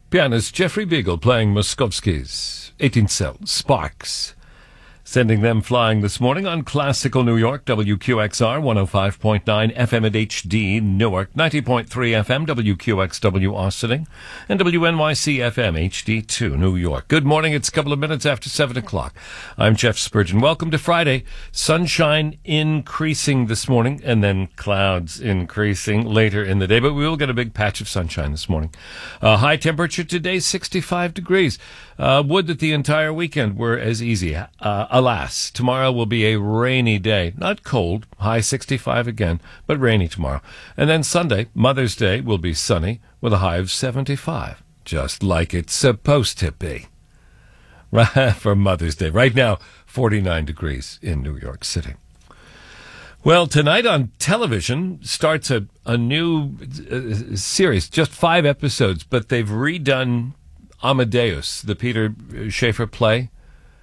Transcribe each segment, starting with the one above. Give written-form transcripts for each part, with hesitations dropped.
Pianist Jeffrey Beagle playing Moskowski's 18th Cell Sparks. Sending them flying this morning on Classical New York, WQXR 105.9 FM at HD Newark, 90.3 FM WQXW Austin, and WNYC FM HD2 New York. Good morning. It's a couple of minutes after 7 o'clock. I'm Jeff Spurgeon. Welcome to Friday. Sunshine increasing this morning, and then clouds increasing later in the day, but we will get a big patch of sunshine this morning. High temperature today, 65 degrees. Would that the entire weekend were as easy. Alas, tomorrow will be a rainy day. Not cold, high 65 again, but rainy tomorrow. And then Sunday, Mother's Day, will be sunny with a high of 75, just like it's supposed to be. For Mother's Day. Right now, 49 degrees in New York City. Well, tonight on television starts a new series, just 5 episodes, but they've redone Amadeus, the Peter Shaffer play.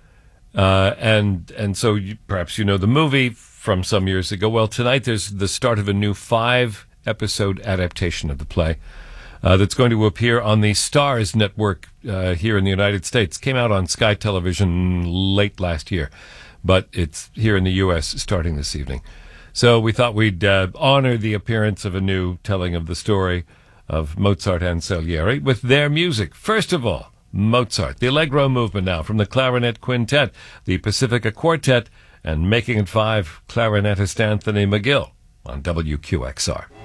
And so perhaps you know the movie from some years ago. Well, tonight there's the start of a new 5-episode adaptation of the play that's going to appear on the Starz network here in the United States. Came out on Sky Television late last year, but it's here in the U.S. starting this evening. So we thought we'd honor the appearance of a new telling of the story of Mozart and Salieri with their music. First of all, Mozart, the Allegro movement now from the Clarinet Quintet, the Pacifica Quartet, and Making It 5 clarinetist Anthony McGill on WQXR.